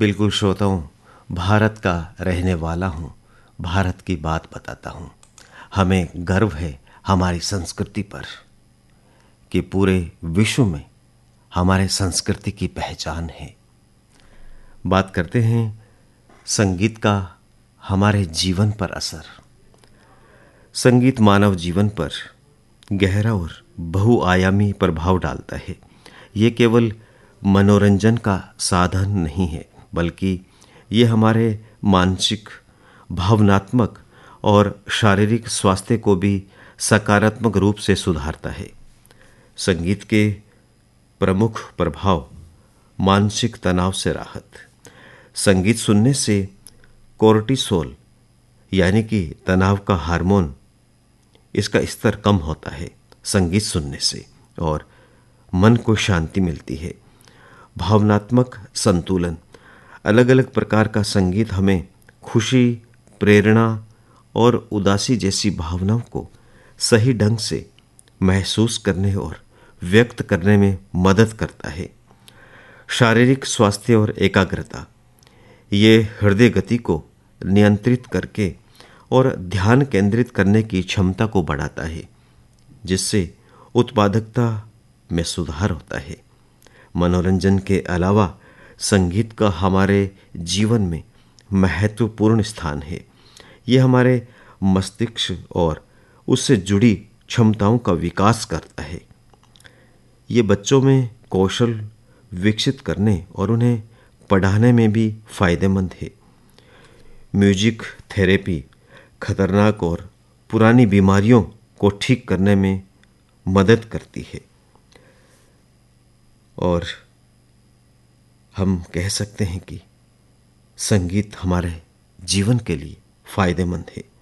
बिल्कुल श्रोताओं, भारत का रहने वाला हूँ, भारत की बात बताता हूँ। हमें गर्व है हमारी संस्कृति पर कि पूरे विश्व में हमारे संस्कृति की पहचान है। बात करते हैं संगीत का हमारे जीवन पर असर। संगीत मानव जीवन पर गहरा और बहुआयामी प्रभाव डालता है। ये केवल मनोरंजन का साधन नहीं है, बल्कि ये हमारे मानसिक, भावनात्मक और शारीरिक स्वास्थ्य को भी सकारात्मक रूप से सुधारता है। संगीत के प्रमुख प्रभाव: मानसिक तनाव से राहत। संगीत सुनने से कोर्टिसोल यानी कि तनाव का हार्मोन, इसका स्तर कम होता है संगीत सुनने से, और मन को शांति मिलती है। भावनात्मक संतुलन। अलग अलग प्रकार का संगीत हमें खुशी, प्रेरणा और उदासी जैसी भावनाओं को सही ढंग से महसूस करने और व्यक्त करने में मदद करता है। शारीरिक स्वास्थ्य और एकाग्रता। ये हृदय गति को नियंत्रित करके और ध्यान केंद्रित करने की क्षमता को बढ़ाता है, जिससे उत्पादकता में सुधार होता है। मनोरंजन के अलावा संगीत का हमारे जीवन में महत्वपूर्ण स्थान है। ये हमारे मस्तिष्क और उससे जुड़ी क्षमताओं का विकास करता है। ये बच्चों में कौशल विकसित करने और उन्हें पढ़ाने में भी फायदेमंद है। म्यूजिक थेरेपी खतरनाक और पुरानी बीमारियों को ठीक करने में मदद करती है, और हम कह सकते हैं कि संगीत हमारे जीवन के लिए फायदेमंद है।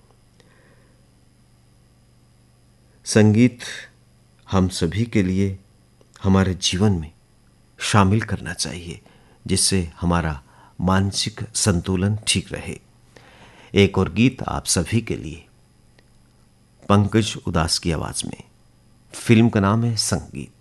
संगीत हम सभी के लिए हमारे जीवन में शामिल करना चाहिए, जिससे हमारा मानसिक संतुलन ठीक रहे। एक और गीत आप सभी के लिए, पंकज उदास की आवाज में। फिल्म का नाम है संगीत।